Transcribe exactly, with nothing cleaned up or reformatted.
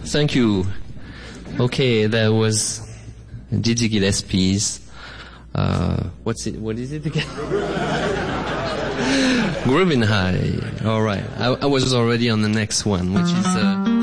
Thank you. Okay, that was Dizzy Gillespie's, uh, what's it, what is it again? Groovin' High. Alright. I, I was already on the next one, which is, uh,